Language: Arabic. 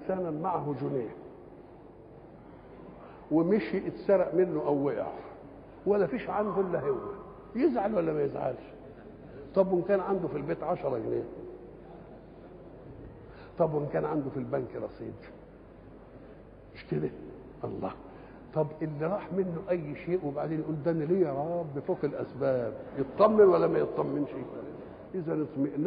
إنسانا معه جنيه ومشي اتسرق منه أو وقع ولا فيش عنده إلا هو، يزعل ولا ما يزعلش؟ طب وإن كان عنده في البيت 10 جنيه؟ طب وإن كان عنده في البنك رصيد؟ مش كده؟ الله. طب اللي راح منه أي شيء وبعدين يقول ده أنا ليه يا رب فوق الأسباب، يطمن ولا ما يطمنش؟ إذا اطمئنان